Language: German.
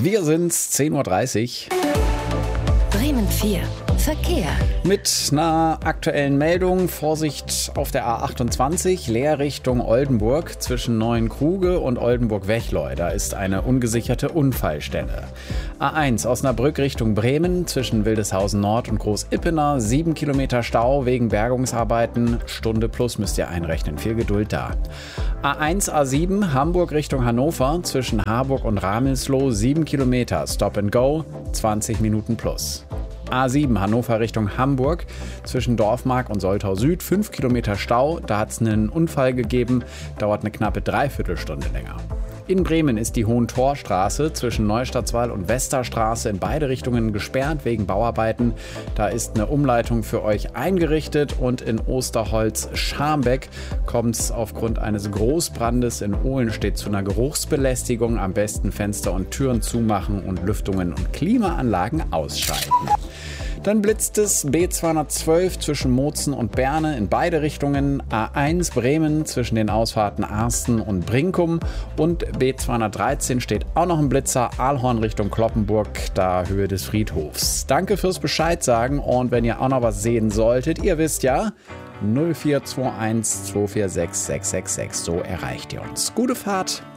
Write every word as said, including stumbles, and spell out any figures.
Wir sind's, zehn Uhr dreißig. Bremen vier. Verkehr. Mit einer aktuellen Meldung. Vorsicht auf der A achtundzwanzig, leer Richtung Oldenburg zwischen Neuenkruge und Oldenburg-Wechleu. Da ist eine ungesicherte Unfallstelle. A eins Osnabrück Richtung Bremen zwischen Wildeshausen Nord und Groß-Ippener. sieben Kilometer Stau wegen Bergungsarbeiten. Stunde plus müsst ihr einrechnen. Viel Geduld da. A eins A sieben Hamburg Richtung Hannover zwischen Harburg und Ramelsloh. sieben Kilometer. Stop and go. zwanzig Minuten plus. A sieben Hannover Richtung Hamburg zwischen Dorfmark und Soltau Süd, fünf Kilometer Stau. Da hat es einen Unfall gegeben, dauert eine knappe Dreiviertelstunde länger. In Bremen ist die Hohentorstraße zwischen Neustadtswall und Westerstraße in beide Richtungen gesperrt wegen Bauarbeiten. Da ist eine Umleitung für euch eingerichtet und in Osterholz-Scharmbeck kommt es aufgrund eines Großbrandes in Ohlenstedt zu einer Geruchsbelästigung. Am besten Fenster und Türen zumachen und Lüftungen und Klimaanlagen ausschalten. Dann blitzt es B zweihundertzwölf zwischen Mauzen und Berne in beide Richtungen, A eins Bremen zwischen den Ausfahrten Arsten und Brinkum und B zweihundertdreizehn steht auch noch ein Blitzer, Aalhorn Richtung Cloppenburg, da Höhe des Friedhofs. Danke fürs Bescheid sagen und wenn ihr auch noch was sehen solltet, ihr wisst ja, null vier zwei eins zwei vier sechs sechs sechs sechs, so erreicht ihr uns. Gute Fahrt!